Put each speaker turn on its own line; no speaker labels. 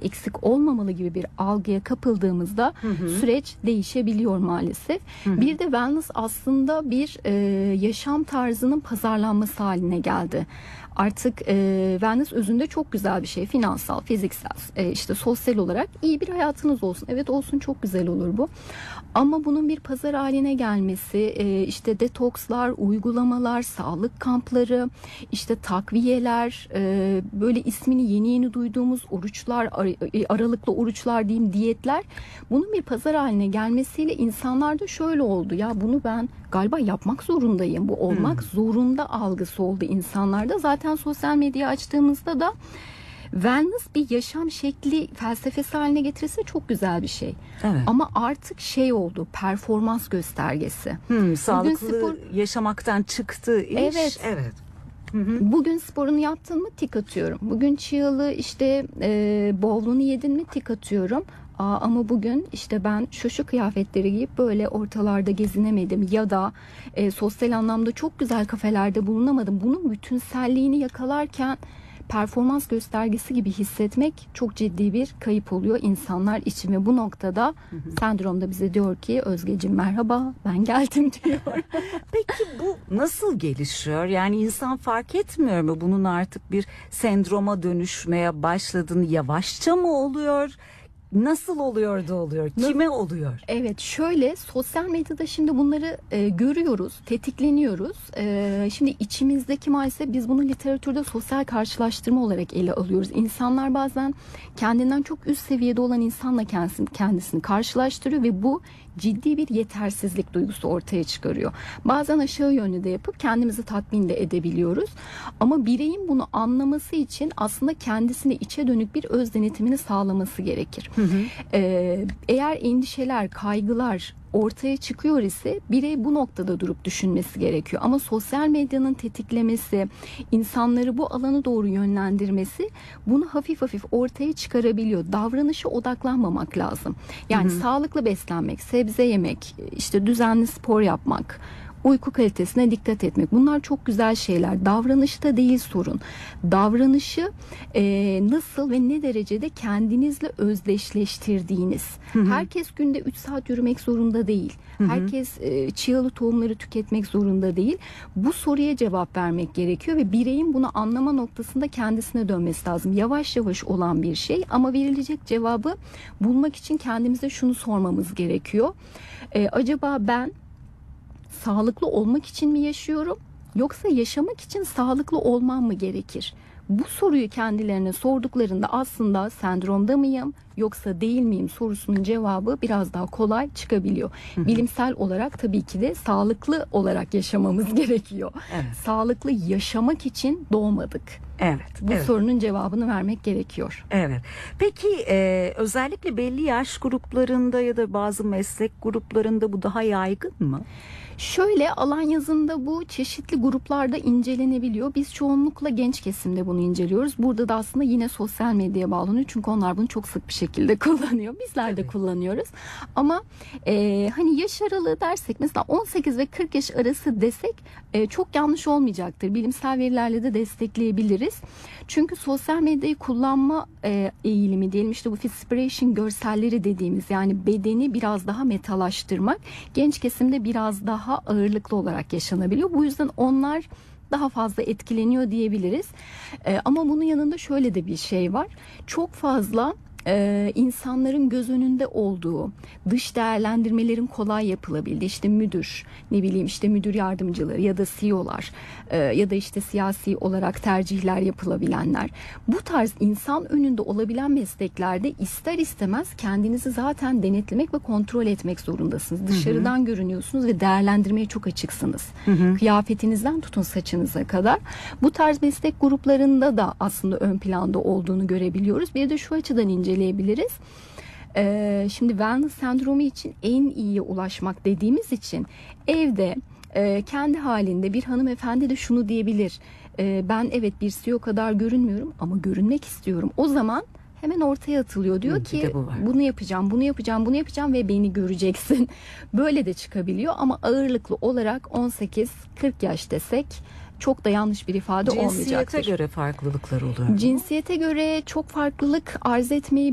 eksik olmamalı gibi bir algıya kapıldığımızda süreç değişebiliyor maalesef. Bir de wellness aslında bir yaşam tarzının pazarlanması haline geldi. Artık wellness özünde çok güzel bir şey. Finansal, fiziksel, işte sosyal olarak iyi bir hayatınız olsun. Evet olsun, çok güzel olur bu. Ama bunun bir pazar haline gelmesi, işte detokslar, uygulamalar, sağlık kampları, işte takviyeler, böyle ismini yeni yeni duyduğumuz oruçlar, aralıklı oruçlar diyeyim, diyetler. Bunun bir pazar haline gelmesiyle insanlarda şöyle oldu. Ya bunu ben galiba yapmak zorundayım. Bu olmak zorunda algısı oldu insanlarda. Zaten sosyal medya açtığımızda da wellness bir yaşam şekli felsefesi haline getirirse çok güzel bir şey.
Evet.
Ama artık şey oldu, performans göstergesi.
Sağlıklı yaşamaktan çıktı iş.
Evet. Bugün sporunu yaptın mı tik atıyorum. Bugün chialı işte bowl'unu yedin mi tik atıyorum. Ama bugün işte ben şu kıyafetleri giyip böyle ortalarda gezinemedim ya da sosyal anlamda çok güzel kafelerde bulunamadım. Bunun bütünselliğini yakalarken performans göstergesi gibi hissetmek çok ciddi bir kayıp oluyor insanlar için ve bu noktada sendromda bize diyor ki Özgeciğim merhaba, ben geldim diyor.
Peki bu nasıl gelişiyor? Yani insan fark etmiyor mu bunun artık bir sendroma dönüşmeye başladığını? Yavaşça mı oluyor? Nasıl oluyor da oluyor? Kime oluyor?
Evet, şöyle sosyal medyada şimdi bunları görüyoruz, tetikleniyoruz. Şimdi içimizdeki maalesef biz bunu literatürde sosyal karşılaştırma olarak ele alıyoruz. İnsanlar bazen kendinden çok üst seviyede olan insanla kendisini karşılaştırıyor ve bu ciddi bir yetersizlik duygusu ortaya çıkarıyor. Bazen aşağı yönlü de yapıp kendimizi tatmin de edebiliyoruz. Ama bireyin bunu anlaması için aslında kendisine içe dönük bir öz denetimini sağlaması gerekir. Eğer endişeler, kaygılar ortaya çıkıyor ise birey bu noktada durup düşünmesi gerekiyor. Ama sosyal medyanın tetiklemesi, insanları bu alana doğru yönlendirmesi bunu hafif hafif ortaya çıkarabiliyor. Davranışa odaklanmamak lazım. Yani sağlıklı beslenmek, sebze yemek, işte düzenli spor yapmak, uyku kalitesine dikkat etmek. Bunlar çok güzel şeyler. Davranışta değil sorun. Davranışı nasıl ve ne derecede kendinizle özdeşleştirdiğiniz. Herkes günde 3 saat yürümek zorunda değil. Herkes chialı tohumları tüketmek zorunda değil. Bu soruya cevap vermek gerekiyor ve bireyin bunu anlama noktasında kendisine dönmesi lazım. Yavaş yavaş olan bir şey ama verilecek cevabı bulmak için kendimize şunu sormamız gerekiyor. Acaba ben sağlıklı olmak için mi yaşıyorum yoksa yaşamak için sağlıklı olmam mı gerekir? Bu soruyu kendilerine sorduklarında aslında sendromda mıyım yoksa değil miyim sorusunun cevabı biraz daha kolay çıkabiliyor. Bilimsel olarak tabii ki de sağlıklı olarak yaşamamız gerekiyor.
Evet.
Sağlıklı yaşamak için doğmadık.
Evet.
Bu sorunun cevabını vermek gerekiyor.
Evet. Peki özellikle belli yaş gruplarında ya da bazı meslek gruplarında bu daha yaygın mı?
Şöyle alan yazında bu çeşitli gruplarda incelenebiliyor. Biz çoğunlukla genç kesimde bunu inceliyoruz. Burada da aslında yine sosyal medyaya bağlanıyor. Çünkü onlar bunu çok sık bir şekilde kullanıyor. Bizler de kullanıyoruz. Ama hani yaş aralığı dersek mesela 18 ve 40 yaş arası desek çok yanlış olmayacaktır. Bilimsel verilerle de destekleyebiliriz. Çünkü sosyal medyayı kullanma eğilimi diyelim işte bu Fitspiration görselleri dediğimiz yani bedeni biraz daha metalaştırmak genç kesimde biraz daha ağırlıklı olarak yaşanabiliyor. Bu yüzden onlar daha fazla etkileniyor diyebiliriz. Ama bunun yanında şöyle de bir şey var. Çok fazla insanların göz önünde olduğu, dış değerlendirmelerin kolay yapılabildiği, işte müdür, ne bileyim işte müdür yardımcıları ya da CEO'lar ya da işte siyasi olarak tercihler yapılabilenler. Bu tarz insan önünde olabilen mesleklerde ister istemez kendinizi zaten denetlemek ve kontrol etmek zorundasınız. Dışarıdan görünüyorsunuz ve değerlendirmeye çok açıksınız. Kıyafetinizden tutun saçınıza kadar. Bu tarz meslek gruplarında da aslında ön planda olduğunu görebiliyoruz. Bir de şu açıdan inceleyebiliriz. Şimdi wellness sendromu için en iyiye ulaşmak dediğimiz için evde kendi halinde bir hanımefendi de şunu diyebilir. Ben evet bir CEO kadar görünmüyorum ama görünmek istiyorum. O zaman hemen ortaya atılıyor. Diyor ki bunu yapacağım, bunu yapacağım, bunu yapacağım ve beni göreceksin. Böyle de çıkabiliyor ama ağırlıklı olarak 18-40 yaş desek çok da yanlış bir ifade olmayacaktır.
Cinsiyete göre farklılıklar oluyor.
Cinsiyete göre çok farklılık arz etmeyi